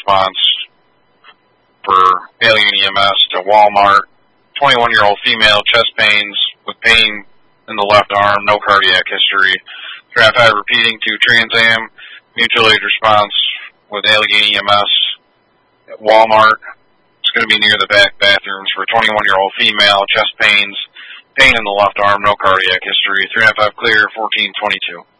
response for Alien EMS to Walmart. 21-year-old female, chest pains with pain in the left arm, no cardiac history. Draft 5 repeating to Trans Am, mutual aid response with Alien EMS at Walmart. It's going to be near the back bathrooms for 21-year-old female, chest pains, pain in the left arm, no cardiac history. 395 clear, 1422.